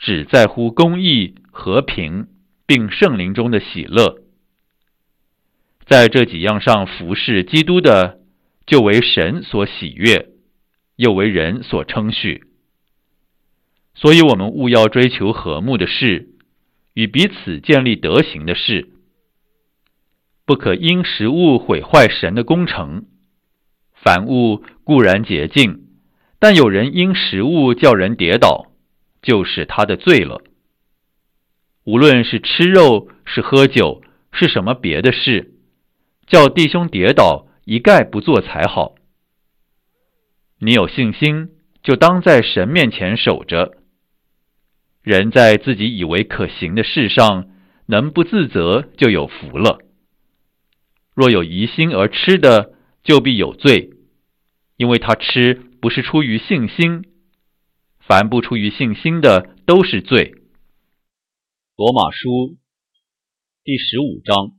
只在乎公义、和平，并圣灵中的喜乐。在这几样上服侍基督的，就为神所喜悦，又为人所称许。所以我们务要追求和睦的事，与彼此建立德行的事，不可因食物毁坏神的工程。凡物固然洁净，但有人因食物叫人跌倒，就是他的罪了。无论是吃肉，是喝酒，是什么别的事，叫弟兄跌倒，一概不做才好。你有信心，就当在神面前守着。人在自己以为可行的事上，能不自责，就有福了。若有疑心而吃的，就必有罪，因为他吃不是出于信心，凡不出于信心的，都是罪。 罗马书第15章。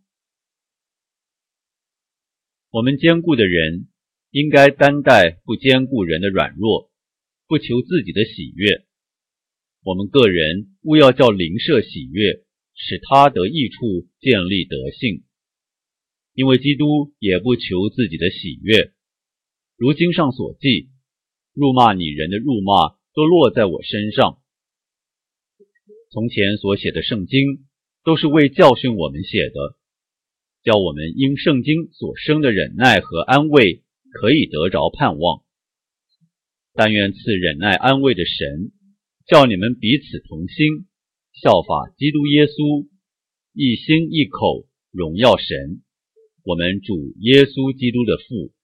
我们坚固的人，应该担待不坚固人的软弱，不求自己的喜悦。我们个人务要叫邻舍喜悦，使他得益处，建立德性。因为基督也不求自己的喜悦。如经上所记，辱骂你人的辱骂都落在我身上。从前所写的圣经，都是为教训我们写的，叫我们因圣经所生的忍耐和安慰，可以得着盼望。但愿赐忍耐安慰的神，叫你们彼此同心，效法基督耶稣，一心一口荣耀神，我们主耶稣基督的父。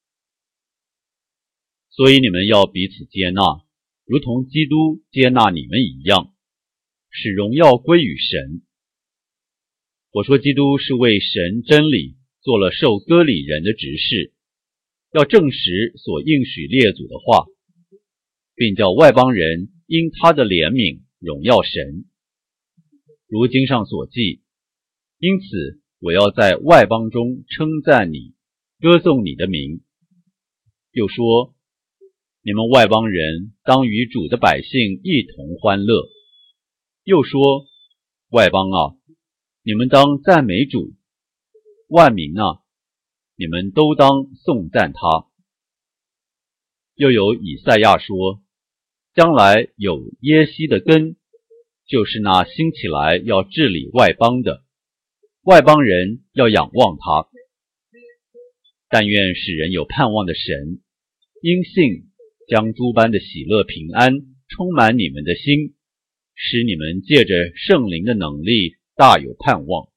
所以你们要彼此接纳，如同基督接纳你们一样，使荣耀归于神。我说基督是为神真理做了受割礼人的执事，要证实所应许列祖的话，并叫外邦人因他的怜悯荣耀神。如经上所记，因此我要在外邦中称赞你，歌颂你的名。又说，你们外邦人当与主的百姓一同欢乐。又说，外邦啊，你们当赞美主；万民啊，你们都当颂赞他。又有以赛亚说，将来有耶西的根，就是那兴起来要治理外邦的，外邦人要仰望他。但愿使人有盼望的神，因信将诸般的喜乐平安充满你们的心，使你们借着圣灵的能力大有盼望。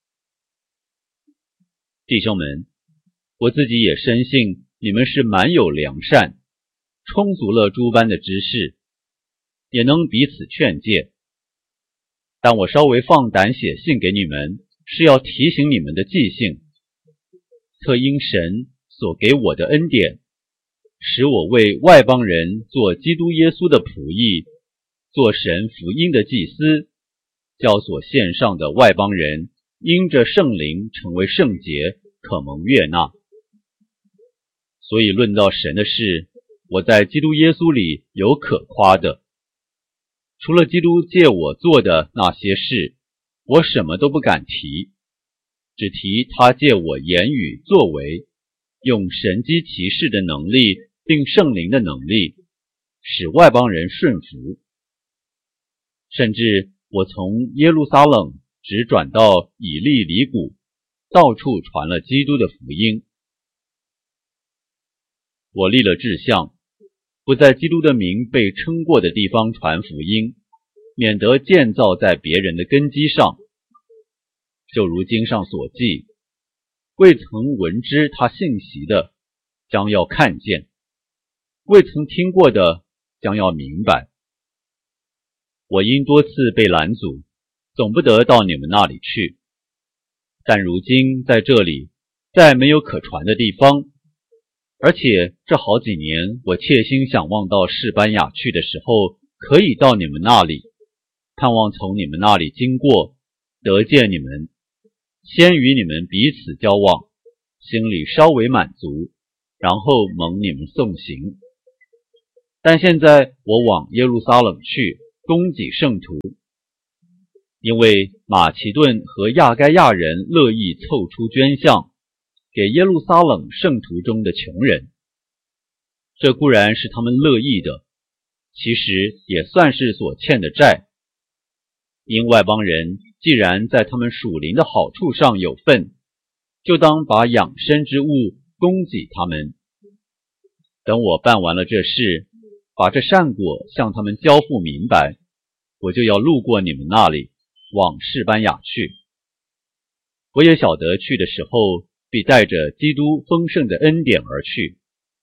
弟兄们，我自己也深信你们是满有良善，充足了诸般的知识，也能彼此劝诫。但我稍微放胆写信给你们，是要提醒你们的记性，特因神所给我的恩典，使我为外邦人做基督耶稣的仆役，做神福音的祭司，叫所献上的外邦人因着圣灵成为圣洁，可蒙悦纳。所以论到神的事，我在基督耶稣里有可夸的。除了基督借我做的那些事，我什么都不敢提，只提他借我言语作为，用神机骑士的能力并圣灵的能力，使外邦人顺服。甚至我从耶路撒冷直转到以利里谷，到处传了基督的福音。我立了志向，不在基督的名被称过的地方传福音，免得建造在别人的根基上。就如经上所记，未曾闻知他信息的，将要看见；未曾听过的，将要明白。我因多次被拦阻，总不得到你们那里去。但如今在这里，再没有可传的地方，而且这好几年，我切心想望到士班雅去的时候，可以到你们那里，盼望从你们那里经过，得见你们，先与你们彼此交往，心里稍微满足，然后蒙你们送行。但现在我往耶路撒冷去， 供给圣徒，因为马其顿和亚该亚人乐意凑出捐项，给耶路撒冷圣徒中的穷人。这固然是他们乐意的，其实也算是所欠的债。因外邦人既然在他们属灵的好处上有份，就当把养生之物供给他们。等我办完了这事，把这善果向他们交付明白，我就要路过你们那里，往示班雅去。我也晓得去的时候，必带着基督丰盛的恩典而去。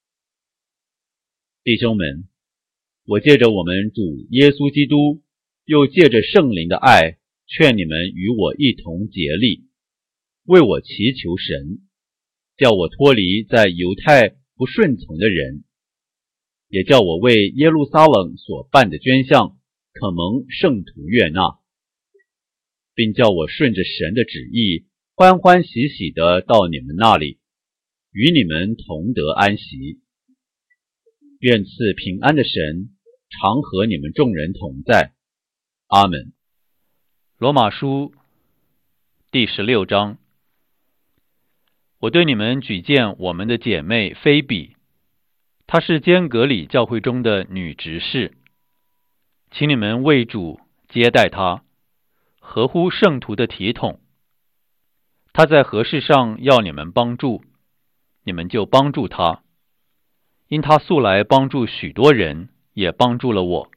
弟兄们，我借着我们主耶稣基督，又借着圣灵的爱，劝你们与我一同竭力，为我祈求神，叫我脱离在犹太不顺从的人，也叫我为耶路撒冷所办的捐项可蒙圣徒悦纳，并叫我顺着神的旨意，欢欢喜喜地到你们那里，与你们同得安息。愿赐平安的神常和你们众人同在。阿们。 罗马书第16章。我对你们举荐我们的姐妹菲比，她是坚革里教会中的女执事，请你们为主接待她，合乎圣徒的体统。她在何事上要你们帮助，你们就帮助她，因她素来帮助许多人，也帮助了我。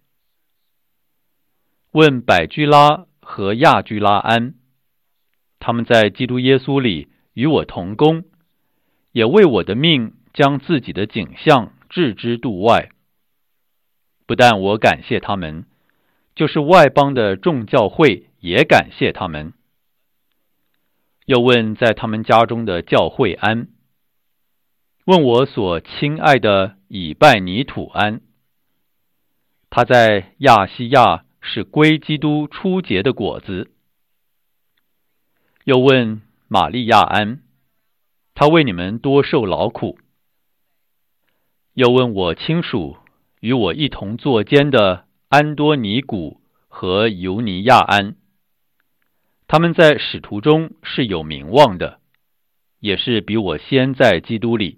问百居拉和亚居拉安，他们在基督耶稣里与我同工，也为我的命将自己的景象置之度外。不但我感谢他们，就是外邦的众教会也感谢他们。又问在他们家中的教会安，问我所亲爱的以拜尼土安，他在亚细亚是归基督初结的果子。又问玛利亚安，他为你们多受劳苦。又问我亲属与我一同作监的安多尼古和尤尼亚安，他们在使徒中是有名望的，也是比我先在基督里。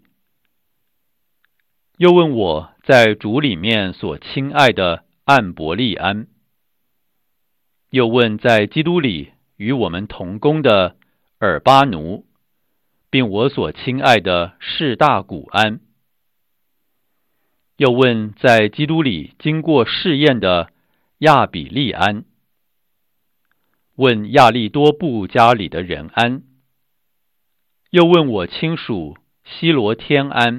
又问我在主里面所亲爱的暗伯利安，又问在基督里与我们同工的尔巴奴，并我所亲爱的士大古安。又问在基督里经过试验的亚比利安，问亚利多布家里的人安。又问我亲属希罗天安，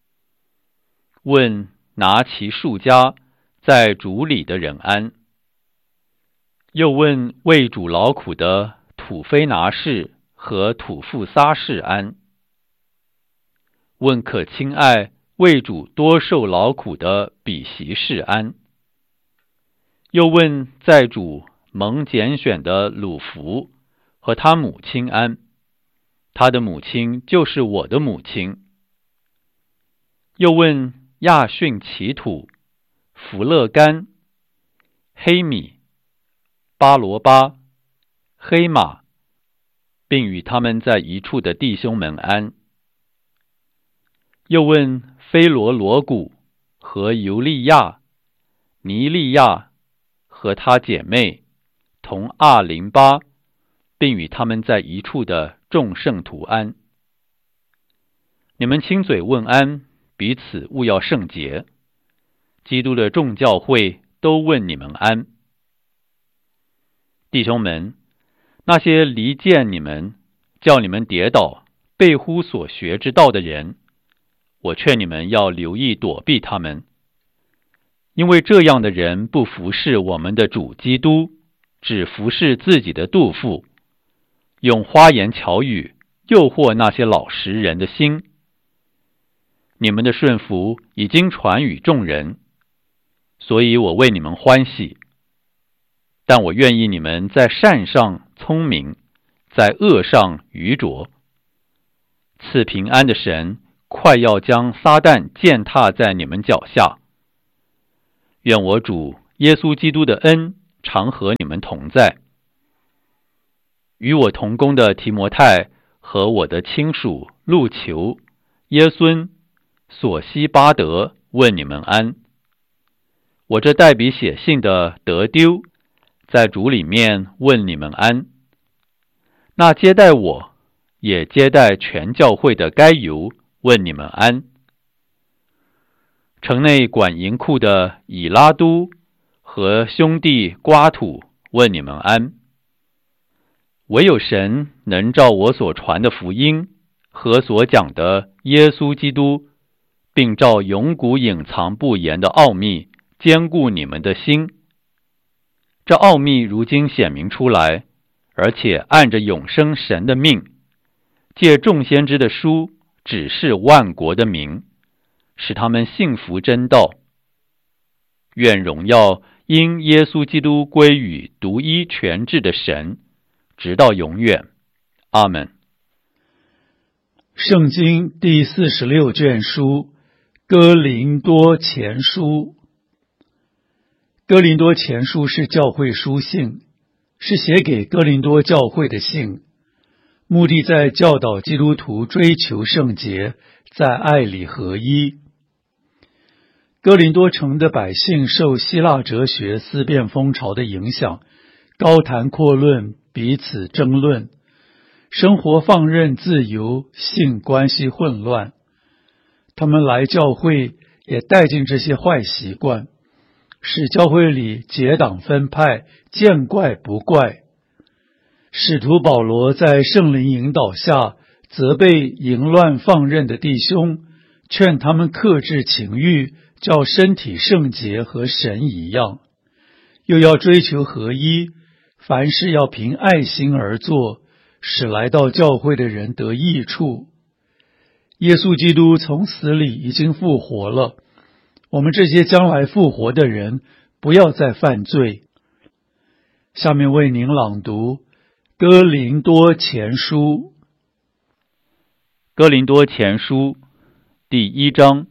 问拿其数家在主里的人安。又问为主劳苦的土非拿士和土富撒士安。问可亲爱为主多受劳苦的比席士安。又问在主蒙拣选的鲁孚和他母亲安，他的母亲就是我的母亲。又问亚逊其土、弗勒干、黑米、巴罗巴、黑马，并与他们在一处的弟兄们安。又问菲罗罗古和尤利亚、尼利亚和他姐妹同阿林巴，并与他们在一处的众圣徒安。你们亲嘴问安，彼此务要圣洁。基督的众教会都问你们安。弟兄们，那些离间你们，叫你们跌倒，背乎所学之道的人，我劝你们要留意躲避他们，因为这样的人不服侍我们的主基督，只服侍自己的肚腹，用花言巧语诱惑那些老实人的心。你们的顺服已经传与众人，所以我为你们欢喜。但我愿意你们在善上聪明，在恶上愚拙。赐平安的神快要将撒旦践踏在你们脚下。愿我主耶稣基督的恩常和你们同在。与我同工的提摩太和我的亲属路求、耶孙、索西巴德问你们安。我这代笔写信的德丢在主里面问你们安。那接待我也接待全教会的该犹问你们安。城内管银库的以拉都和兄弟瓜土问你们安。唯有神能照我所传的福音和所讲的耶稣基督，并照永古隐藏不言的奥秘坚固你们的心。这奥秘如今显明出来，而且按着永生神的命，借众先知的书指示万国的民，使他们信服真道。愿荣耀因耶稣基督归于独一全智的神，直到永远。阿们。 圣经第46卷书，哥林多前书。哥林多前书是教会书信，是写给哥林多教会的信，目的在教导基督徒追求圣洁，在爱里合一。哥林多城的百姓受希腊哲学思辨风潮的影响，高谈阔论，彼此争论，生活放任自由，性关系混乱。他们来教会也带进这些坏习惯，使教会里结党分派，见怪不怪。使徒保罗在圣灵引导下，责备淫乱放任的弟兄，劝他们克制情欲，叫身体圣洁和神一样，又要追求合一，凡事要凭爱心而做，使来到教会的人得益处。耶稣基督从死里已经复活了，我们这些将来复活的人不要再犯罪。下面为您朗读哥林多前书。 哥林多前书第1章。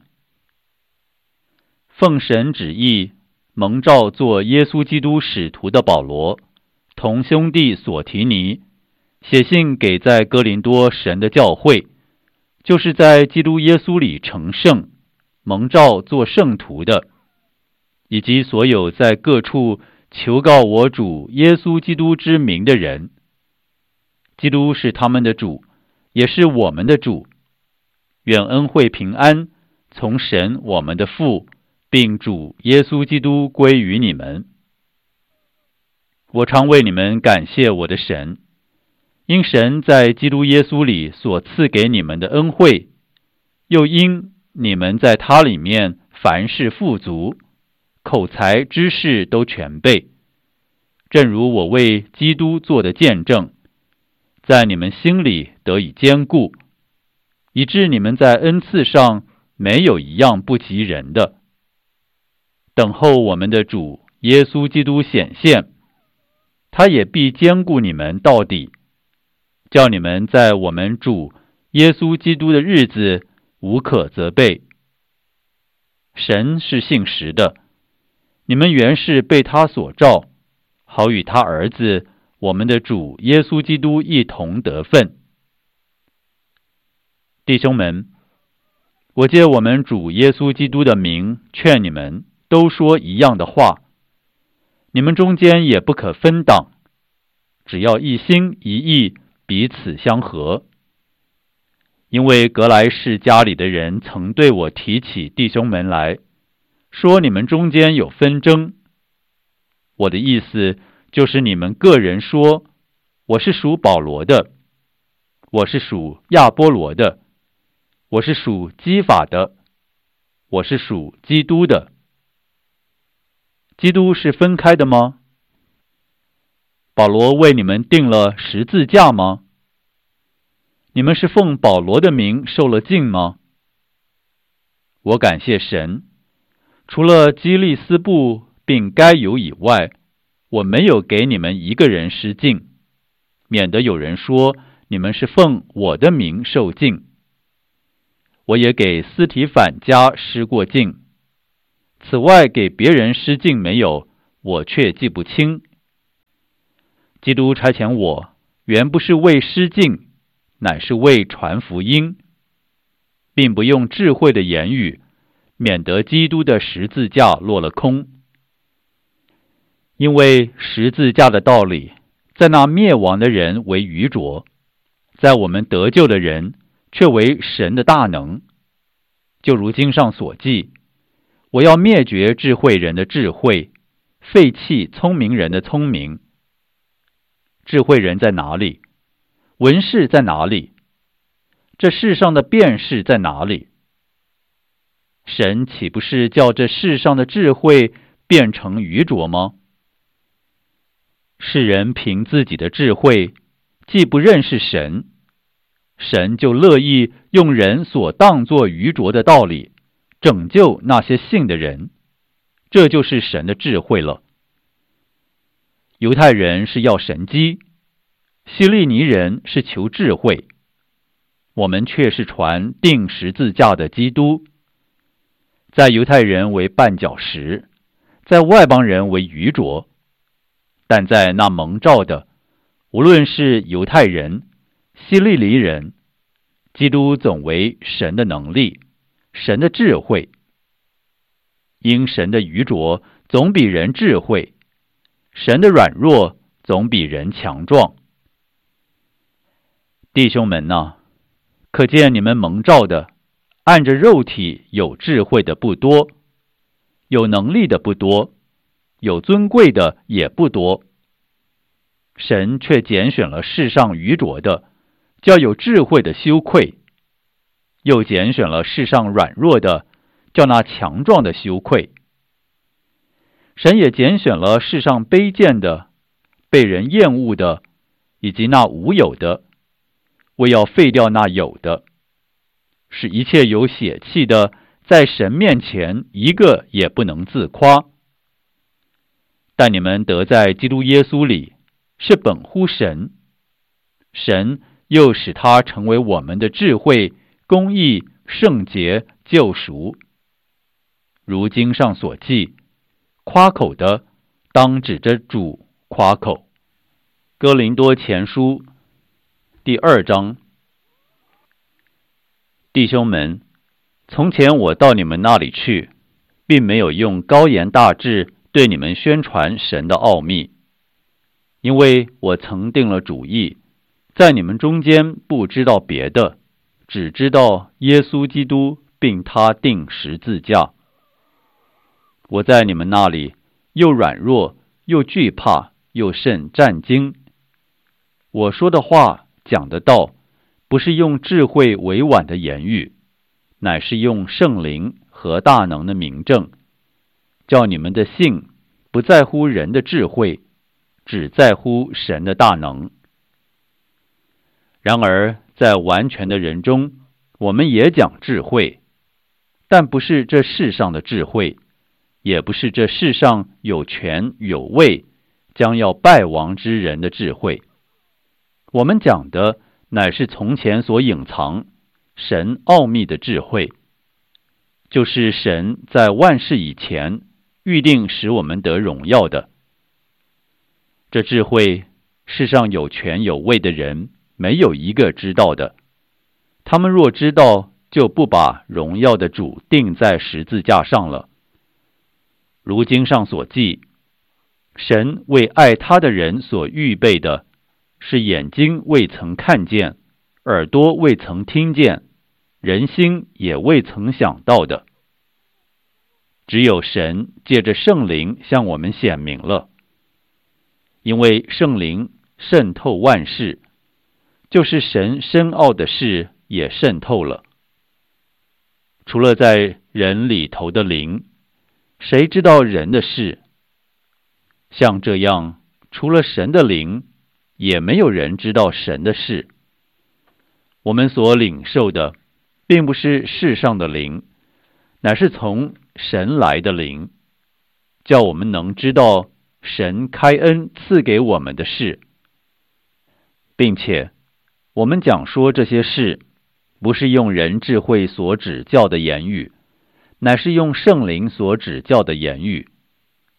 奉神旨意，蒙召做耶稣基督使徒的保罗，同兄弟所提尼，写信给在哥林多神的教会，就是在基督耶稣里成圣，蒙召做圣徒的，以及所有在各处求告我主耶稣基督之名的人。基督是他们的主，也是我们的主。愿恩惠平安从神我们的父，并主耶稣基督归于你们。我常为你们感谢我的神，因神在基督耶稣里所赐给你们的恩惠，又因你们在他里面凡事富足，口才知识都全备，正如我为基督做的见证，在你们心里得以坚固，以致你们在恩赐上没有一样不及人的。等候我们的主耶稣基督显现，他也必坚固你们到底，叫你们在我们主耶稣基督的日子无可责备。神是信实的，你们原是被他所召，好与他儿子我们的主耶稣基督一同得分。弟兄们，我借我们主耶稣基督的名劝你们，都说一样的话，你们中间也不可分党，只要一心一意，彼此相合。因为革来世家里的人曾对我提起弟兄们来，说你们中间有纷争。我的意思就是你们个人说，我是属保罗的，我是属亚波罗的，我是属基法的，我是属基督的。基督是分开的吗？保罗为你们定了十字架吗？你们是奉保罗的名受了浸吗？我感谢神，除了基利斯布并该犹以外，我没有给你们一个人施浸，免得有人说你们是奉我的名受浸。我也给斯提反家施过浸，此外给别人施浸没有， 我却记不清。基督差遣我，原不是为施浸，乃是为传福音，并不用智慧的言语，免得基督的十字架落了空。因为十字架的道理，在那灭亡的人为愚拙，在我们得救的人却为神的大能。就如经上所记，我要灭绝智慧人的智慧，废弃聪明人的聪明。智慧人在哪里？文士在哪里？这世上的辩士在哪里？神岂不是叫这世上的智慧变成愚拙吗？世人凭自己的智慧，既不认识神，神就乐意用人所当作愚拙的道理，拯救那些信的人。这就是神的智慧了。犹太人是要神机，希利尼人是求智慧，我们却是传钉十字架的基督。在犹太人为绊脚石，在外邦人为愚拙，但在那蒙召的，无论是犹太人、希利尼人，基督总为神的能力，神的智慧。因神的愚拙总比人智慧，神的软弱总比人强壮。弟兄们哪，可见你们蒙召的，按着肉体有智慧的不多，有能力的不多，有尊贵的也不多。神却拣选了世上愚拙的，叫有智慧的羞愧；又拣选了世上软弱的，叫那强壮的羞愧。神也拣选了世上卑贱的、被人厌恶的，以及那无有的，为要废掉那有的，使一切有血气的，在神面前一个也不能自夸。但你们得在基督耶稣里，是本乎神，神又使他成为我们的智慧、公义、圣洁、救赎。如经上所记，夸口的当指着主夸口。哥林多前书第2章。弟兄们，从前我到你们那里去，并没有用高言大志对你们宣传神的奥秘，因为我曾定了主意，在你们中间不知道别的，只知道耶稣基督并他钉十字架。我在你们那里又软弱，又惧怕，又甚战惊。我说的话，讲的道，不是用智慧委婉的言语，乃是用圣灵和大能的明证，叫你们的信不在乎人的智慧，只在乎神的大能。然而在完全的人中，我们也讲智慧，但不是这世上的智慧，也不是这世上有权有位将要败亡之人的智慧。我们讲的乃是从前所隐藏神奥秘的智慧，就是神在万事以前预定使我们得荣耀的。这智慧，世上有权有位的人没有一个知道的，他们若知道，就不把荣耀的主钉在十字架上了。如经上所记，神为爱他的人所预备的，是眼睛未曾看见，耳朵未曾听见，人心也未曾想到的。只有神借着圣灵向我们显明了。因为圣灵渗透万事，就是神深奥的事也渗透了。除了在人里头的灵，谁知道人的事？像这样，除了神的灵，也没有人知道神的事。我们所领受的，并不是世上的灵，乃是从神来的灵，叫我们能知道神开恩赐给我们的事，并且我们讲说这些事，不是用人智慧所指教的言语，乃是用圣灵所指教的言语，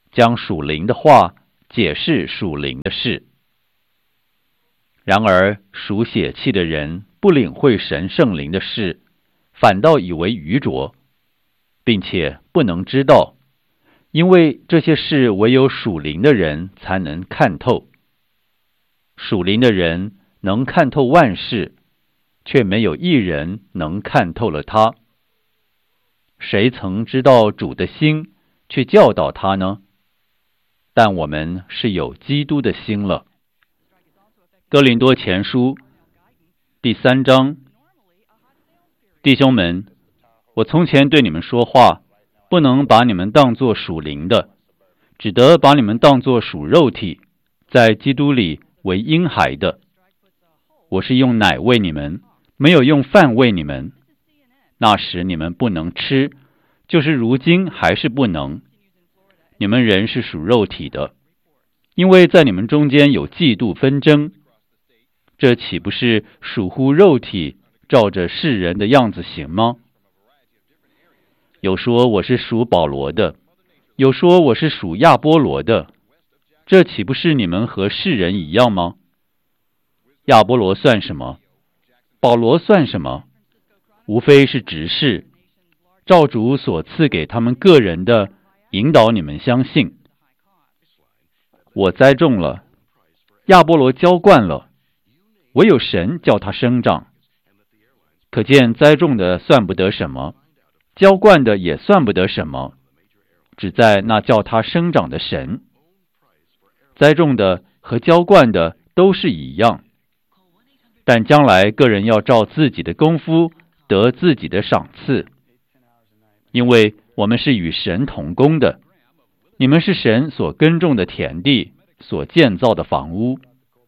将属灵的话解释属灵的事。然而属血气的人不领会神圣灵的事，反倒以为愚拙，并且不能知道，因为这些事唯有属灵的人才能看透。属灵的人能看透万事，却没有一人能看透了他。谁曾知道主的心，去教导他呢？但我们是有基督的心了。哥林多前书第3章，弟兄们，我从前对你们说话，不能把你们当作属灵的，只得把你们当作属肉体，在基督里为婴孩的。我是用奶喂你们，没有用饭喂你们。那时你们不能吃，就是如今还是不能。你们人是属肉体的，因为在你们中间有嫉妒纷争，这岂不是属乎肉体，照着世人的样子行吗？有说我是属保罗的，有说我是属亚波罗的，这岂不是你们和世人一样吗？亚波罗算什么？保罗算什么？无非是执事，照主所赐给他们个人的，引导你们相信。我栽种了，亚波罗浇灌了，唯有神叫他生长。可见栽种的算不得什么，浇灌的也算不得什么，只在那叫他生长的神。栽种的和浇灌的都是一样，但将来个人要照自己的功夫得自己的赏赐，因为我们是与神同工的，你们是神所耕种的田地，所建造的房屋。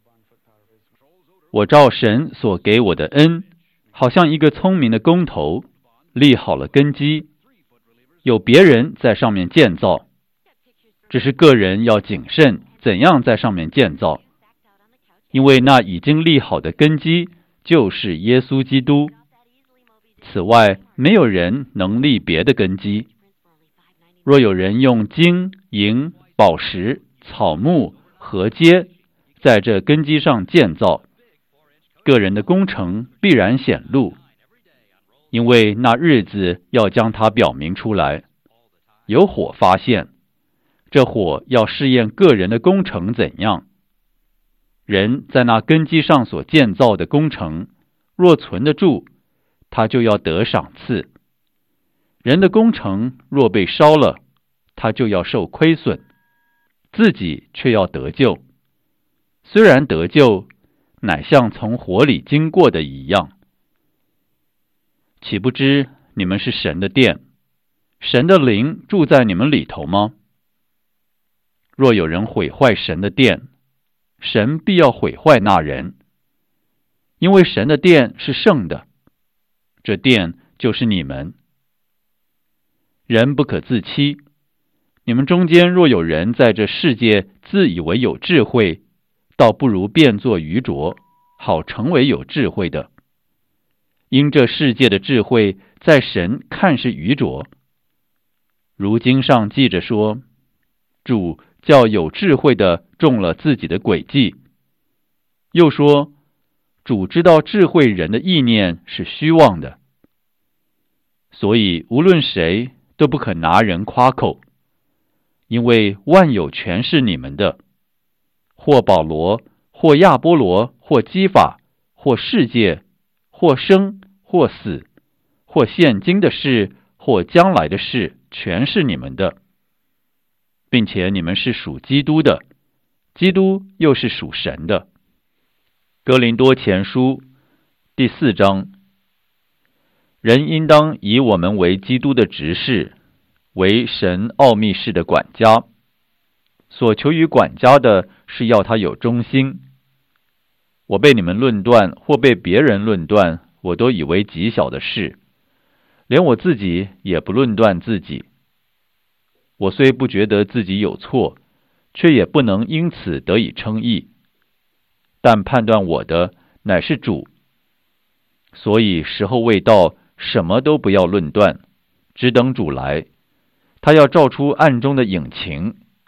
我照神所给我的恩，好像一个聪明的工头，立好了根基，有别人在上面建造，只是个人要谨慎怎样在上面建造，因为那已经立好的根基就是耶稣基督。此外，没有人能立别的根基。若有人用金银宝石草木禾秸在这根基上建造，个人的工程必然显露，因为那日子要将它表明出来，有火发现，这火要试验个人的工程怎样。人在那根基上所建造的工程，若存得住，他就要得赏赐；人的工程若被烧了，他就要受亏损，自己却要得救。虽然得救，乃像从火里经过的一样。岂不知你们是神的殿，神的灵住在你们里头吗？若有人毁坏神的殿，神必要毁坏那人，因为神的殿是圣的，这殿就是你们。人不可自欺，你们中间若有人在这世界自以为有智慧，倒不如变作愚拙，好成为有智慧的。因这世界的智慧在神看是愚拙。如经上记着说，主叫有智慧的中了自己的诡计。又说，主知道智慧人的意念是虚妄的。所以无论谁都不可拿人夸口，因为万有全是你们的，或保罗，或亚波罗，或基法，或世界，或生，或死，或现今的事，或将来的事，全是你们的，并且你们是属基督的，基督又是属神的。哥林多前书第4章，人应当以我们为基督的执事，为神奥秘事的管家。所求于管家的是要他有忠心。我被你们论断，或被别人论断，我都以为极小的事，连我自己也不论断自己。我虽不觉得自己有错，却也不能因此得以称义。但判断我的乃是主。所以时候未到，什么都不要论断，只等主来。他要照出暗中的隐情，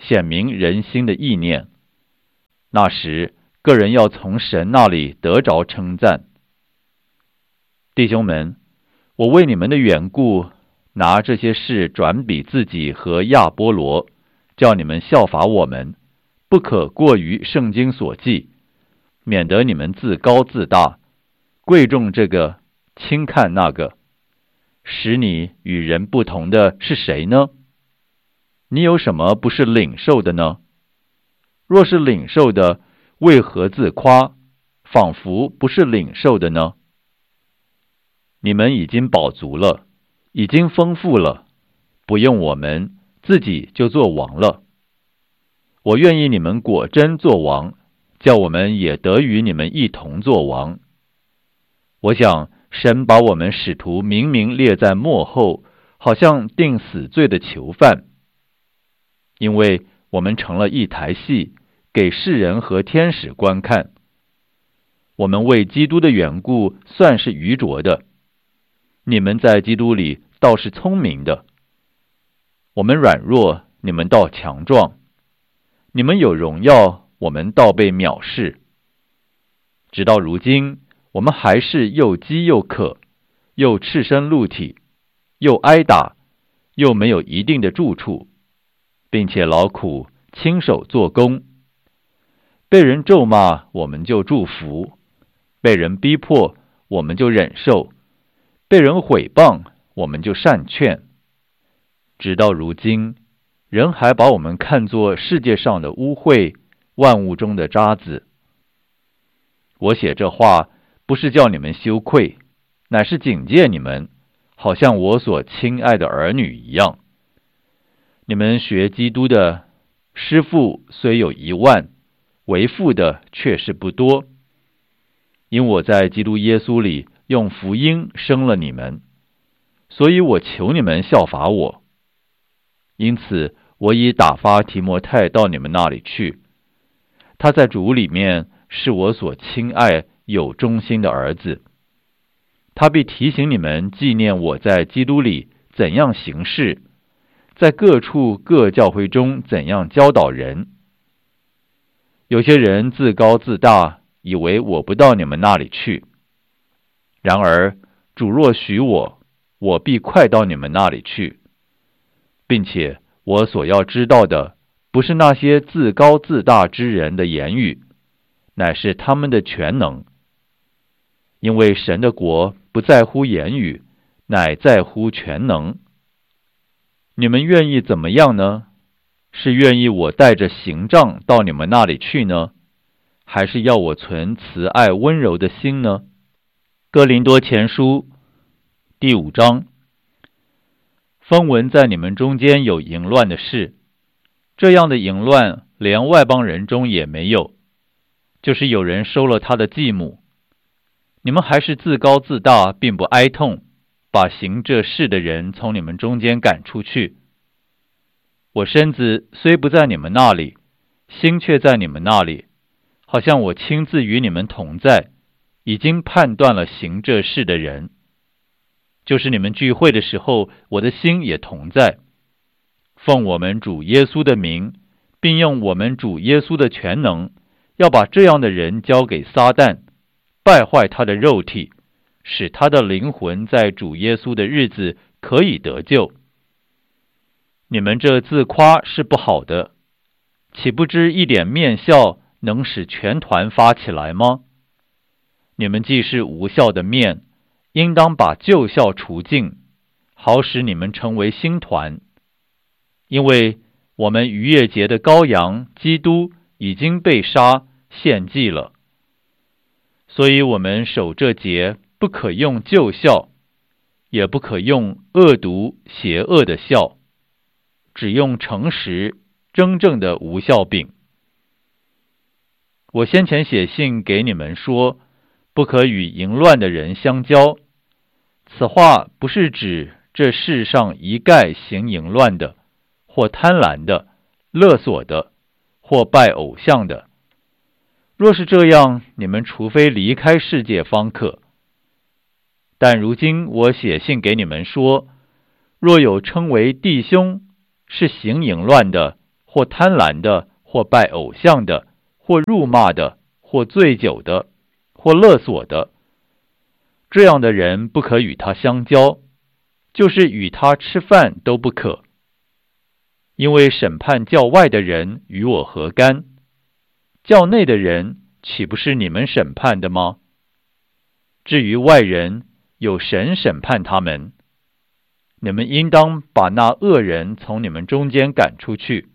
显明人心的意念。那时，个人要从神那里得着称赞。弟兄们，我为你们的缘故，拿这些事转比自己和亚波罗，叫你们效法我们，不可过于圣经所记，免得你们自高自大，贵重这个，轻看那个。使你与人不同的是谁呢？你有什么不是领受的呢？若是领受的，为何自夸，仿佛不是领受的呢？你们已经饱足了，已经丰富了，不用我们，自己就做王了。我愿意你们果真做王，叫我们也得与你们一同做王。我想神把我们使徒明明列在末后，好像定死罪的囚犯，因为我们成了一台戏，给世人和天使观看。我们为基督的缘故算是愚拙的，你们在基督里倒是聪明的。我们软弱，你们倒强壮；你们有荣耀，我们倒被藐视。直到如今，我们还是又饥又渴，又赤身露体，又挨打，又没有一定的住处，并且劳苦亲手做工。被人咒骂，我们就祝福；被人逼迫，我们就忍受；被人毁谤，我们就善劝。直到如今，人还把我们看作世界上的污秽，万物中的渣滓。我写这话，不是叫你们羞愧，乃是警戒你们，好像我所亲爱的儿女一样。你们学基督的师傅虽有10000，为父的却是不多。因我在基督耶稣里用福音生了你们，所以我求你们效法我。因此，我已打发提摩太到你们那里去，他在主里面是我所亲爱有忠心的儿子。他必提醒你们纪念我在基督里怎样行事，在各处各教会中怎样教导人。有些人自高自大，以为我不到你们那里去。然而主若许我，我必快到你们那里去，并且我所要知道的，不是那些自高自大之人的言语，乃是他们的全能。因为神的国不在乎言语，乃在乎全能。你们愿意怎么样呢？是愿意我带着刑杖到你们那里去呢，还是要我存慈爱温柔的心呢？哥林多前书第5章。风闻在你们中间有淫乱的事，这样的淫乱连外邦人中也没有，就是有人收了他的继母。你们还是自高自大，并不哀痛，把行这事的人从你们中间赶出去。我身子虽不在你们那里，心却在你们那里，好像我亲自与你们同在，已经判断了行这事的人。就是你们聚会的时候，我的心也同在。奉我们主耶稣的名，并用我们主耶稣的全能，要把这样的人交给撒旦，败坏他的肉体，使他的灵魂在主耶稣的日子可以得救。你们这自夸是不好的，岂不知一点面笑能使全团发起来吗？你们既是无效的面，应当把旧笑除尽，好使你们成为新团。因为我们逾越节的羔羊基督已经被杀献祭了，所以我们守这节不可用旧笑，也不可用恶毒邪恶的笑，只用诚实真正的无笑饼。我先前写信给你们说，不可与淫乱的人相交。此话不是指这世上一概行淫乱的，或贪婪的，勒索的，或拜偶像的。若是这样，你们除非离开世界方可。但如今我写信给你们说，若有称为弟兄，是行淫乱的， 或贪婪的，或拜偶像的，或辱骂的，或醉酒的，或勒索的，这样的人不可与他相交，就是与他吃饭都不可。因为审判教外的人与我何干？教内的人岂不是你们审判的吗？至于外人，有神审判他们。你们应当把那恶人从你们中间赶出去。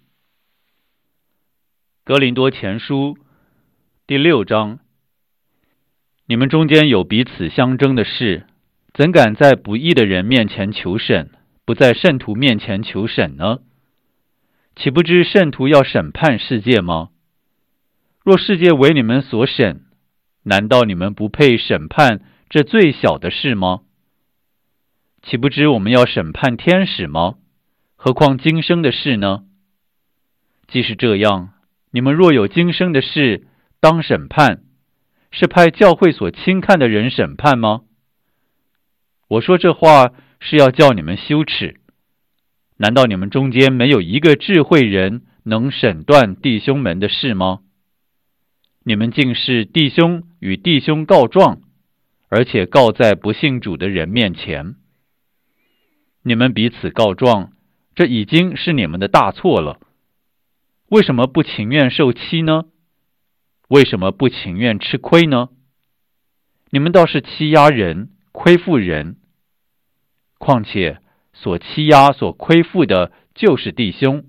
哥林多前书第6章。你们中间有彼此相争的事，怎敢在不义的人面前求审，不在圣徒面前求审呢？岂不知圣徒要审判世界吗？若世界为你们所审，难道你们不配审判这最小的事吗？岂不知我们要审判天使吗？何况今生的事呢？既是这样，你们若有今生的事当审判，是派教会所轻看的人审判吗？我说这话是要叫你们羞耻。难道你们中间没有一个智慧人能审断弟兄们的事吗？你们竟是弟兄与弟兄告状，而且告在不信主的人面前。你们彼此告状，这已经是你们的大错了。为什么不情愿受欺呢？为什么不情愿吃亏呢？你们倒是欺压人，亏负人。况且所欺压、所亏负的，就是弟兄。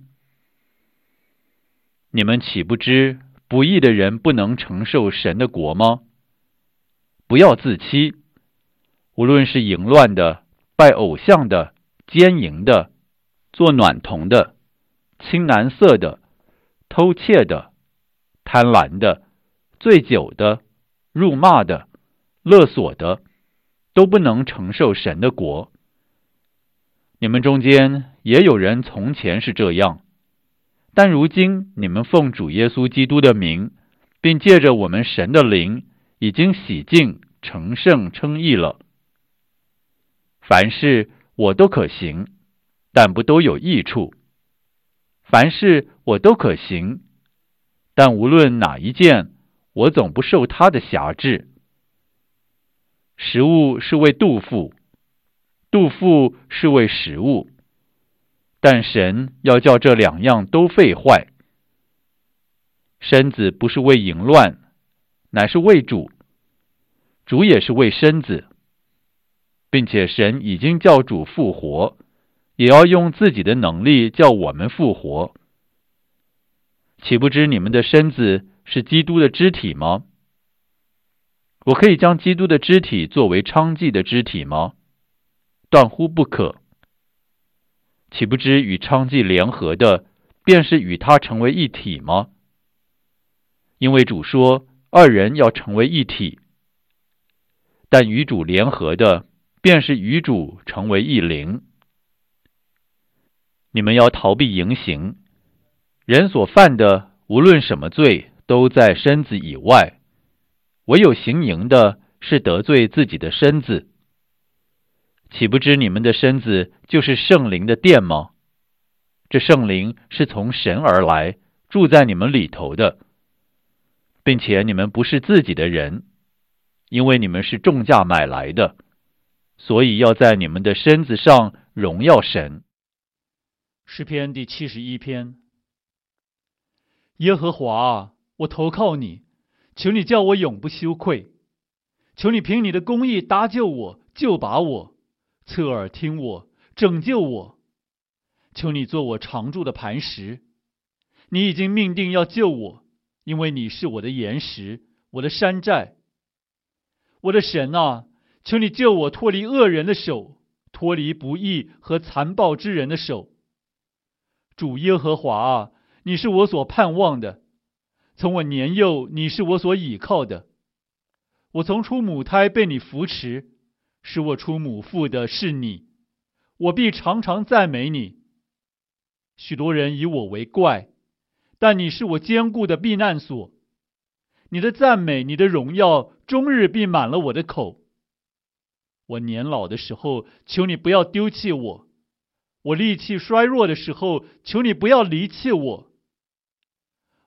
你们岂不知不义的人不能承受神的国吗？不要自欺。无论是淫乱的、拜偶像的、奸淫的、做娈童的、青男色的、偷窃的、贪婪的、醉酒的、辱骂的、勒索的，都不能承受神的国。你们中间也有人从前是这样，但如今你们奉主耶稣基督的名，并借着我们神的灵，已经洗净、成圣、称义了。凡事我都可行，但不都有益处；凡事我都可行，但无论哪一件，我总不受他的辖制。食物是为肚腹，肚腹是为食物，但神要叫这两样都废坏。身子不是为淫乱，乃是为主，主也是为身子，并且神已经叫主复活，也要用自己的能力叫我们复活。岂不知你们的身子是基督的肢体吗？我可以将基督的肢体作为娼妓的肢体吗？断乎不可。岂不知与娼妓联合的，便是与他成为一体吗？因为主说，二人要成为一体。但与主联合的，便是与主成为一灵。你们要逃避淫行。人所犯的，无论什么罪，都在身子以外，唯有行淫的，是得罪自己的身子。岂不知你们的身子就是圣灵的殿吗？这圣灵是从神而来，住在你们里头的，并且你们不是自己的人，因为你们是重价买来的，所以要在你们的身子上荣耀神。 诗篇第71篇。耶和华啊，我投靠你，求你叫我永不羞愧。求你凭你的公义搭救我，救拔我，侧耳听我，拯救我。求你做我常住的磐石。你已经命定要救我，因为你是我的岩石，我的山寨。我的神啊，求你救我脱离恶人的手，脱离不义和残暴之人的手。主耶和华啊，你是我所盼望的，从我年幼，你是我所倚靠的。我从出母胎被你扶持，使我出母腹的是你，我必常常赞美你。许多人以我为怪，但你是我坚固的避难所。你的赞美，你的荣耀，终日必满了我的口。我年老的时候，求你不要丢弃我；我力气衰弱的时候，求你不要离弃我。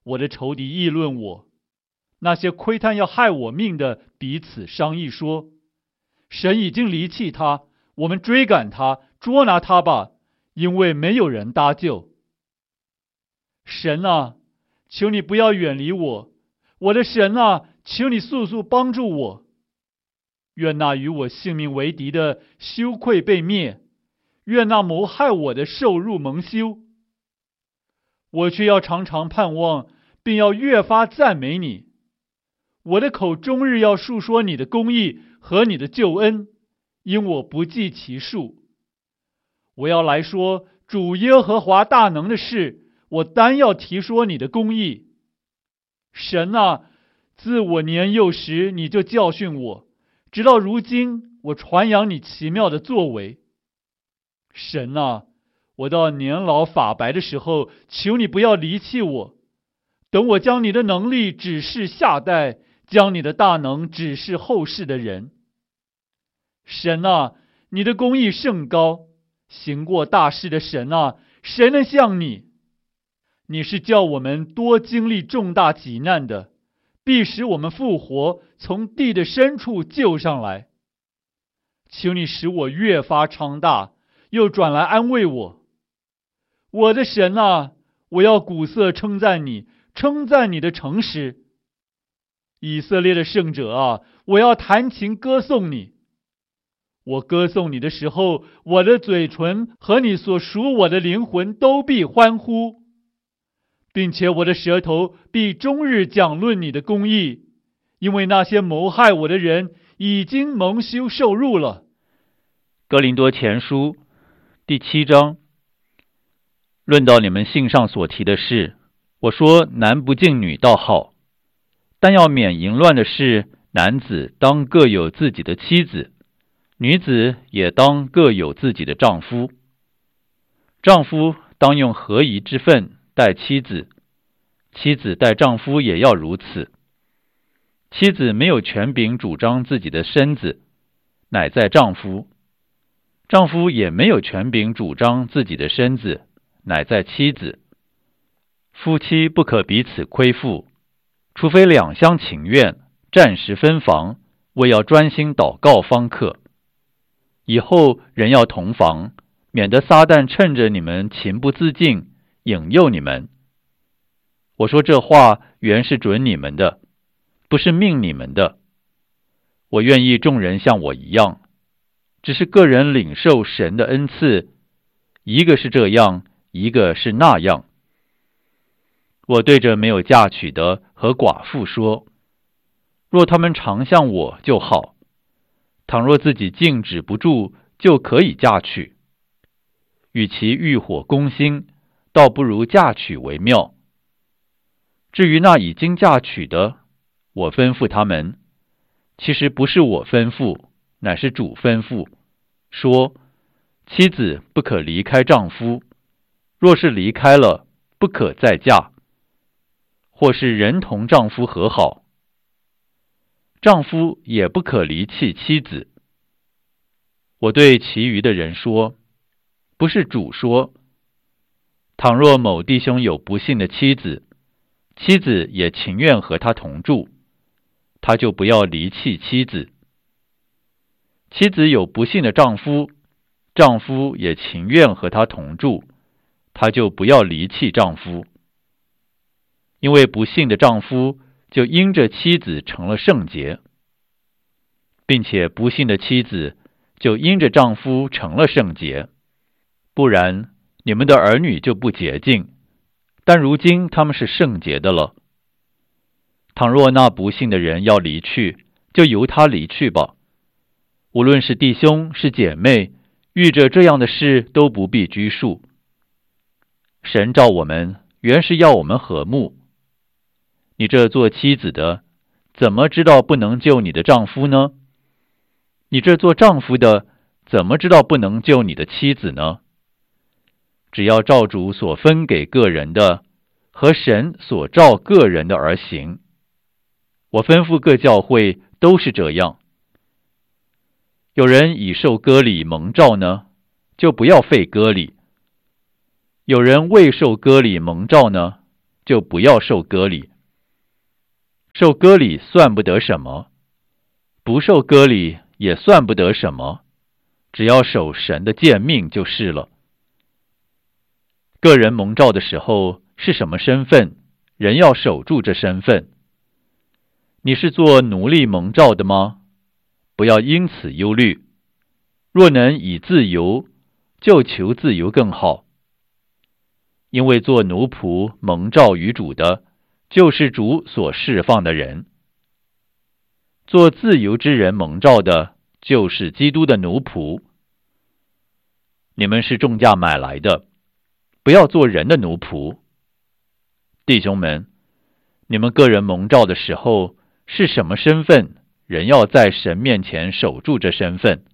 我的仇敌议论我，那些窥探要害我命的彼此商议说，神已经离弃他，我们追赶他，捉拿他吧，因为没有人搭救。神啊，求你不要远离我，我的神啊，求你速速帮助我。愿那与我性命为敌的羞愧被灭，愿那谋害我的受辱蒙羞。我却要常常盼望，并要越发赞美你。我的口终日要述说你的公义和你的救恩，因我不计其数。我要来说主耶和华大能的事，我单要提说你的公义。神啊，自我年幼时你就教训我，直到如今我传扬你奇妙的作为。神啊，我到年老发白的时候，求你不要离弃我。等我将你的能力指示下代，将你的大能指示后世的人。神啊，你的公义甚高，行过大事的神啊，谁能像你？你是叫我们多经历重大急难的，必使我们复活，从地的深处救上来。求你使我越发昌大，又转来安慰我。我的神啊，我要鼓瑟称赞你，称赞你的诚实。以色列的圣者啊，我要弹琴歌颂你。我歌颂你的时候，我的嘴唇和你所属我的灵魂都必欢呼，并且我的舌头必终日讲论你的公义，因为那些谋害我的人已经蒙羞受辱了。 哥林多前书第7章，论到你们信上所提的事，我说男不敬女倒好，但要免淫乱的事，男子当各有自己的妻子，女子也当各有自己的丈夫。丈夫当用合宜之分待妻子，妻子待丈夫也要如此。妻子没有权柄主张自己的身子，乃在丈夫；丈夫也没有权柄主张自己的身子，乃在妻子。夫妻不可彼此亏负，除非两相情愿，暂时分房，为要专心祷告方可。以后人要同房，免得撒旦趁着你们情不自禁，引诱你们。我说这话原是准你们的，不是命你们的。我愿意众人像我一样，只是个人领受神的恩赐，一个是这样，一个是那样。我对着没有嫁娶的和寡妇说，若他们常像我就好，倘若自己禁止不住，就可以嫁娶。与其欲火攻心，倒不如嫁娶为妙。至于那已经嫁娶的，我吩咐他们，其实不是我吩咐，乃是主吩咐，说妻子不可离开丈夫，若是离开了，不可再嫁，或是人同丈夫和好，丈夫也不可离弃妻子。我对其余的人说，不是主说，倘若某弟兄有不幸的妻子，妻子也情愿和他同住，他就不要离弃妻子。妻子有不幸的丈夫，丈夫也情愿和他同住，他就不要离弃丈夫。因为不幸的丈夫就因着妻子成了圣洁，并且不幸的妻子就因着丈夫成了圣洁。不然你们的儿女就不洁净，但如今他们是圣洁的了。倘若那不幸的人要离去，就由他离去吧。无论是弟兄是姐妹，遇着这样的事都不必拘束。神召我们原是要我们和睦。你这做妻子的，怎么知道不能救你的丈夫呢？你这做丈夫的，怎么知道不能救你的妻子呢？只要照主所分给个人的，和神所照个人的而行。我吩咐各教会都是这样。有人已受割礼蒙召呢，就不要废割礼；有人未受割礼蒙召呢， 就不要受割礼。受割礼算不得什么，不受割礼也算不得什么，只要守神的诫命就是了。个人蒙召的时候是什么身份，人要守住这身份。你是做奴隶蒙召的吗？不要因此忧虑，若能以自由，就求自由更好。因为做奴仆蒙召于主的，就是主所释放的人。做自由之人蒙召的，就是基督的奴仆。你们是重价买来的，不要做人的奴仆。弟兄们，你们个人蒙召的时候是什么身份，人要在神面前守住这身份。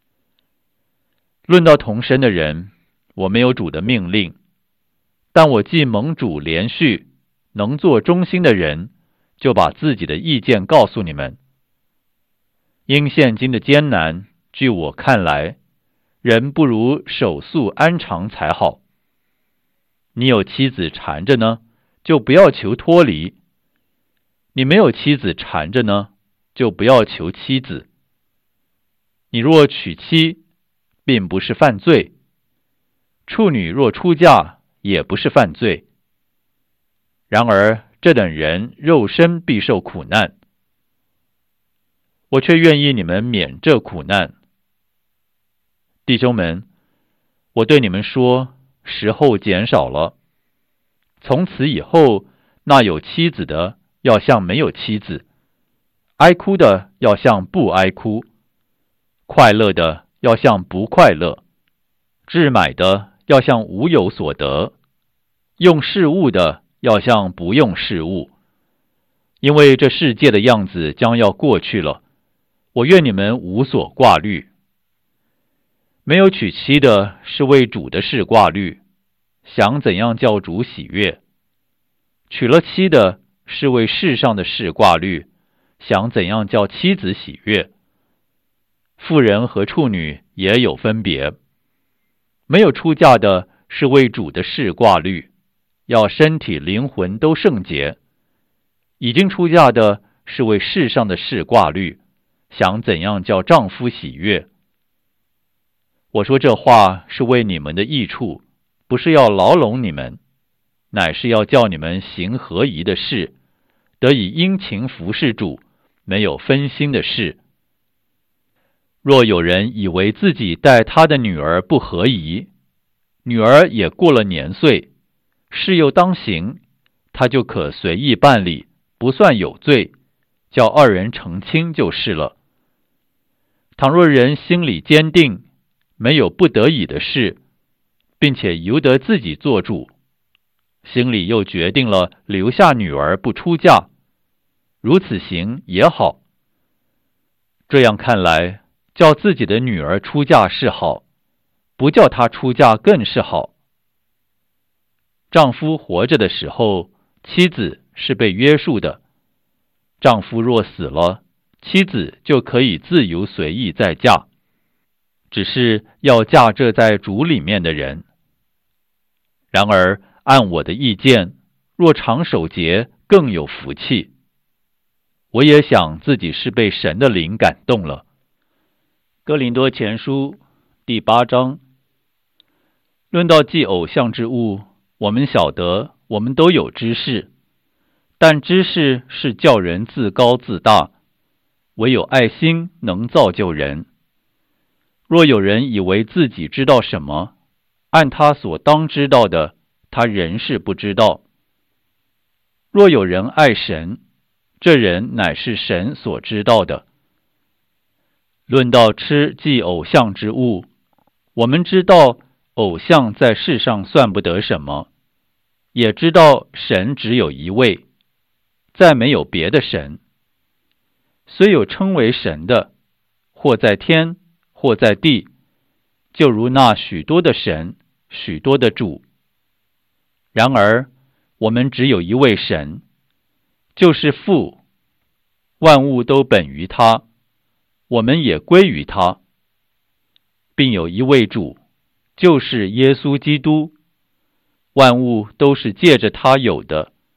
论到同身的人，我没有主的命令，但我既蒙主连续，能做忠心的人，就把自己的意见告诉你们。因现今的艰难，据我看来，人不如守素安常才好。你有妻子缠着呢，就不要求脱离；你没有妻子缠着呢，就不要求妻子。你若娶妻，并不是犯罪；处女若出嫁，也不是犯罪。然而这等人肉身必受苦难，我却愿意你们免这苦难。弟兄们，我对你们说，时候减少了。从此以后，那有妻子的要像没有妻子，哀哭的要像不哀哭，快乐的要像不快乐，置买的要像无有所得，用事物的要像不用事物。因为这世界的样子将要过去了，我愿你们无所挂虑。没有娶妻的是为主的事挂虑，想怎样叫主喜悦；娶了妻的是为世上的事挂虑，想怎样叫妻子喜悦。妇人和处女也有分别。没有出嫁的是为主的事挂虑，要身体灵魂都圣洁；已经出嫁的是为世上的事挂虑，想怎样叫丈夫喜悦。我说这话是为你们的益处，不是要牢笼你们，乃是要叫你们行合宜的事，得以殷勤服侍主，没有分心的事。若有人以为自己待他的女儿不合宜，女儿也过了年岁，事又当行，他就可随意办理，不算有罪，叫二人成亲就是了。倘若人心里坚定，没有不得已的事，并且由得自己做主，心里又决定了留下女儿不出嫁，如此行也好。这样看来，叫自己的女儿出嫁是好，不叫她出嫁更是好。丈夫活着的时候，妻子是被约束的；丈夫若死了，妻子就可以自由随意再嫁，只是要嫁这在主里面的人。然而按我的意见，若常守节，更有福气。我也想自己是被神的灵感动了。哥林多前书第8章。论到祭偶像之物，我们晓得我们都有知识，但知识是叫人自高自大，唯有爱心能造就人。若有人以为自己知道什么，按他所当知道的，他仍是不知道。若有人爱神，这人乃是神所知道的。论到吃祭偶像之物，我们知道偶像在世上算不得什么，也知道神只有一位，再没有别的神。虽有称为神的，或在天，或在地，就如那许多的神，许多的主。然而我们只有一位神，就是父，万物都本于他，我们也归于他，并有一位主，就是耶稣基督，万物都是借着他有的，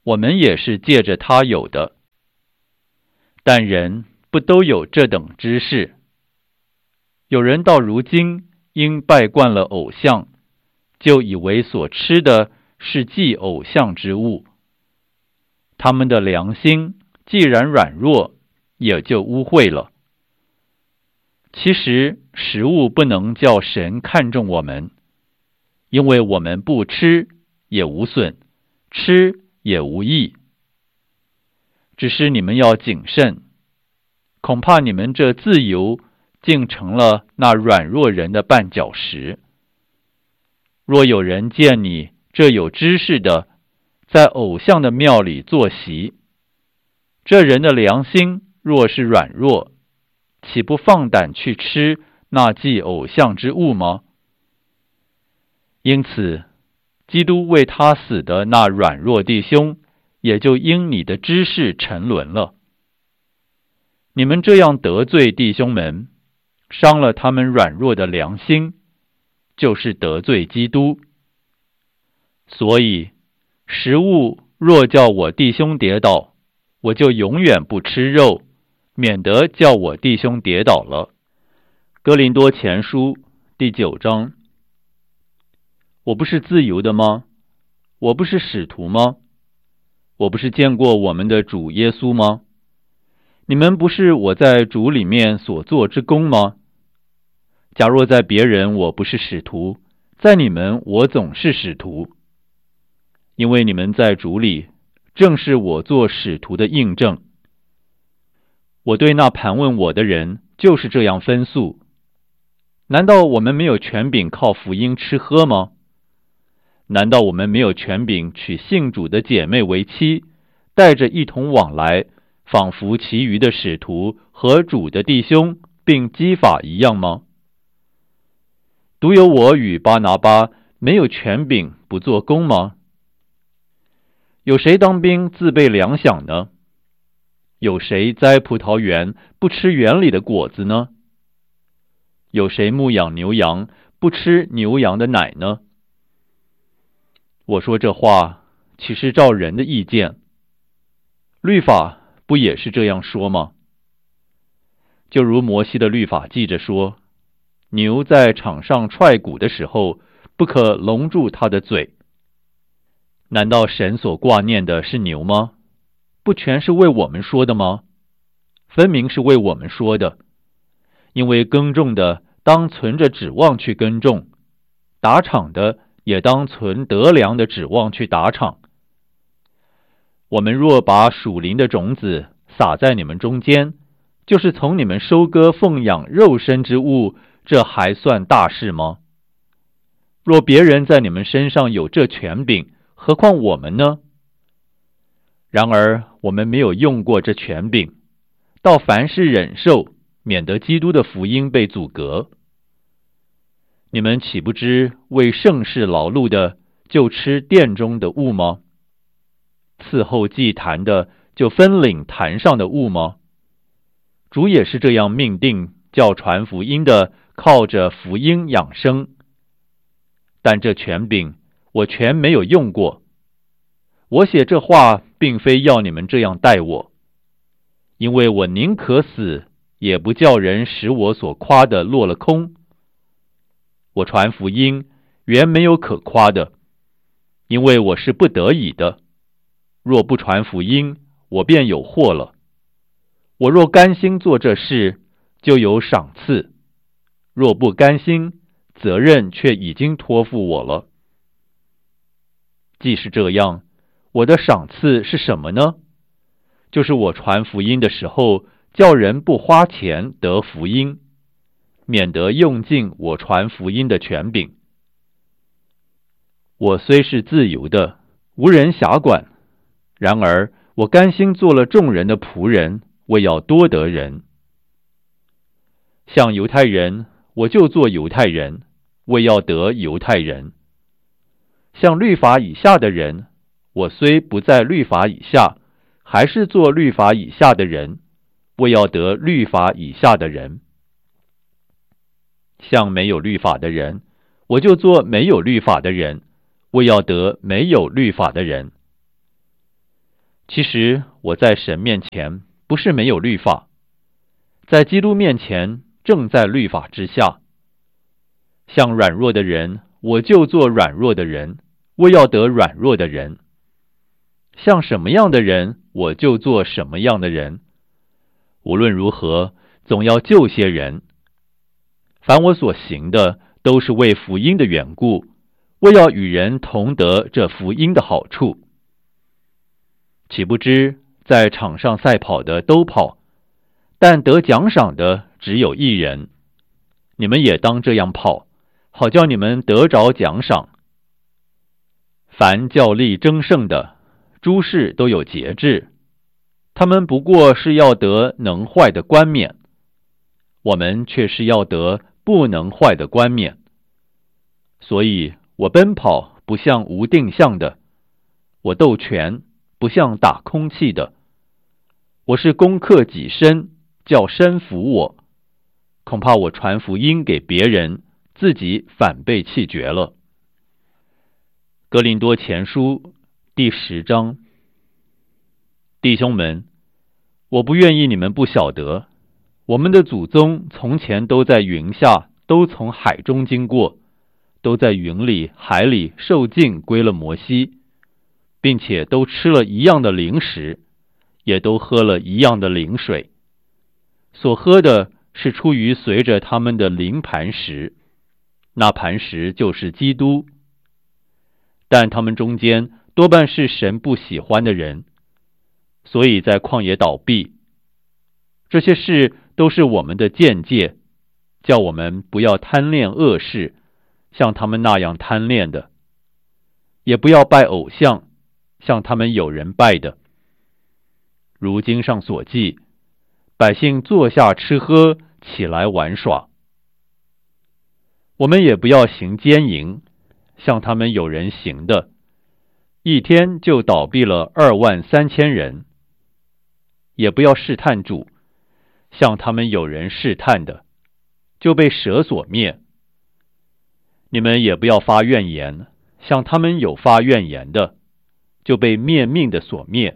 我们也是借着他有的。但人不都有这等知识？有人到如今因拜惯了偶像，就以为所吃的是祭偶像之物，他们的良心既然软弱，也就污秽了。其实食物不能叫神看重我们，因为我们不吃也无损，吃也无益。只是你们要谨慎，恐怕你们这自由竟成了那软弱人的绊脚石。若有人见你这有知识的，在偶像的庙里坐席，这人的良心若是软弱，岂不放胆去吃那祭偶像之物吗？因此，基督为他死的那软弱弟兄，也就因你的知识沉沦了。你们这样得罪弟兄们，伤了他们软弱的良心，就是得罪基督。所以，食物若叫我弟兄跌倒，我就永远不吃肉，免得叫我弟兄跌倒了。哥林多前书第9章。我不是自由的吗？我不是使徒吗？我不是见过我们的主耶稣吗？你们不是我在主里面所做之功吗？假若在别人我不是使徒，在你们我总是使徒。因为你们在主里，正是我做使徒的印证。我对那盘问我的人就是这样分诉。难道我们没有权柄靠福音吃喝吗？难道我们没有权柄娶信主的姐妹为妻，带着一同往来，仿佛其余的使徒和主的弟兄并基法一样吗？独有我与巴拿巴没有权柄不做工吗？有谁当兵自备粮饷呢？有谁栽葡萄园不吃园里的果子呢？有谁牧养牛羊不吃牛羊的奶呢？我说这话岂是照人的意见？律法不也是这样说吗？就如摩西的律法记着说，牛在场上踹鼓的时候，不可笼住它的嘴。难道神所挂念的是牛吗？不全是为我们说的吗？分明是为我们说的。因为耕种的当存着指望去耕种，打场的也当存得粮的指望去打场。我们若把属灵的种子撒在你们中间，就是从你们收割奉养肉身之物，这还算大事吗？若别人在你们身上有这权柄，何况我们呢？然而我们没有用过这权柄，倒凡事忍受，免得基督的福音被阻隔。你们岂不知为圣事劳碌的，就吃殿中的物吗？伺候祭坛的，就分领坛上的物吗？主也是这样命定，叫传福音的靠着福音养生。但这权柄我全没有用过。我写这话并非要你们这样待我，因为我宁可死，也不叫人使我所夸的落了空。我传福音原没有可夸的，因为我是不得已的。若不传福音，我便有祸了。我若甘心做这事，就有赏赐；若不甘心，责任却已经托付我了。既是这样，我的赏赐是什么呢？就是我传福音的时候，叫人不花钱得福音，免得用尽我传福音的权柄。我虽是自由的，无人辖管，然而我甘心做了众人的仆人，为要多得人。像犹太人，我就做犹太人，为要得犹太人。像律法以下的人，我虽不在律法以下，还是做律法以下的人，为要得律法以下的人。像没有律法的人，我就做没有律法的人，为要得没有律法的人。 其实我在神面前不是没有律法，在基督面前正在律法之下。像软弱的人，我就做软弱的人，为要得软弱的人；像什么样的人，我就做什么样的人。无论如何，总要救些人。凡我所行的，都是为福音的缘故，为要与人同得这福音的好处。岂不知在场上赛跑的都跑，但得奖赏的只有一人。你们也当这样跑，好叫你们得着奖赏。凡较力争胜的，诸事都有节制，他们不过是要得能坏的冠冕，我们却是要得不能坏的冠冕。所以我奔跑不像无定向的，我斗拳不像打空气的。我是攻克己身，叫身服我。恐怕我传福音给别人，自己反被弃绝了。哥林多前书第10章。弟兄们，我不愿意你们不晓得，我们的祖宗从前都在云下，都从海中经过，都在云里海里受尽归了摩西，并且都吃了一样的灵食，也都喝了一样的灵水。所喝的是出于随着他们的灵磐石，那磐石就是基督。但他们中间多半是神不喜欢的人，所以在旷野倒闭。这些事都是我们的鉴戒，叫我们不要贪恋恶事，像他们那样贪恋的；也不要拜偶像，像他们有人拜的。如经上所记，百姓坐下吃喝，起来玩耍。我们也不要行奸淫，像他们有人行的，一天就倒闭了23000人。也不要试探主，像他们有人试探的，就被蛇所灭。你们也不要发怨言，像他们有发怨言的，就被灭命的所灭。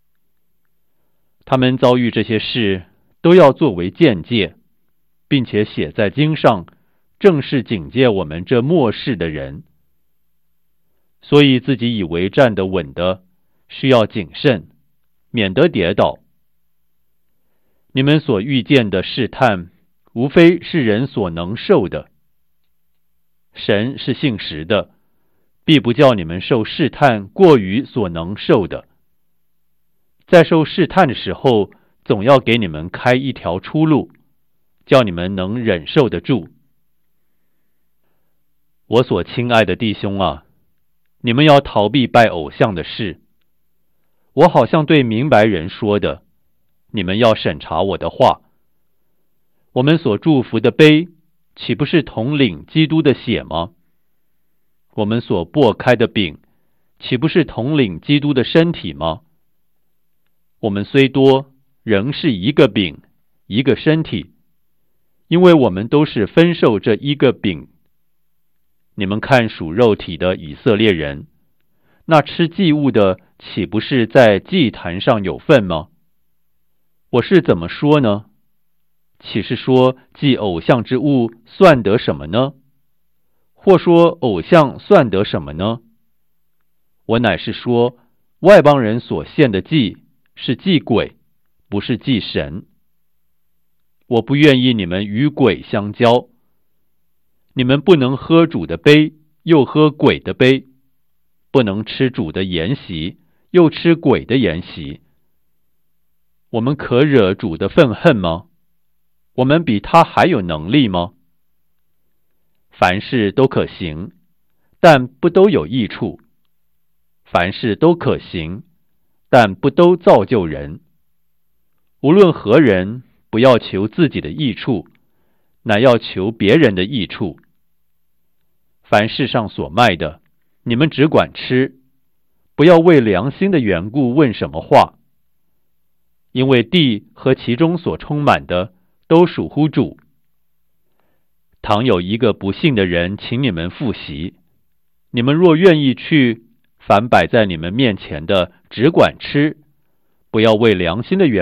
他们遭遇这些事，都要作为鉴戒，并且写在经上，正是警戒我们这末世的人。所以自己以为站得稳的，是要谨慎，免得跌倒。你们所遇见的试探，无非是人所能受的。神是信实的，必不叫你们受试探过于所能受的。在受试探的时候，总要给你们开一条出路，叫你们能忍受得住。我所亲爱的弟兄啊，你们要逃避拜偶像的事。我好像对明白人说的，你们要审查我的话。我们所祝福的杯，岂不是同领基督的血吗？我们所擘开的饼，岂不是同领基督的身体吗？我们虽多，仍是一个饼，一个身体，因为我们都是分受这一个饼。你们看属肉体的以色列人，那吃祭物的，岂不是在祭坛上有份吗？我是怎么说呢？岂是说祭偶像之物算得什么呢？或说偶像算得什么呢？我乃是说，外邦人所献的祭是祭鬼，不是祭神。我不愿意你们与鬼相交。你们不能喝主的杯，又喝鬼的杯；不能吃主的筵席，又吃鬼的筵席。我们可惹主的愤恨吗？我们比他还有能力吗？凡事都可行，但不都有益处；凡事都可行，但不都造就人。无论何人，不要求自己的益处，乃要求别人的益处。凡世上所卖的，你们只管吃，不要为良心的缘故问什么话。因为地和其中所充满的，都属乎主。倘有一个不信的人请你们赴席，你们若愿意去，凡摆在你们面前的，只管吃， 不要为良心的缘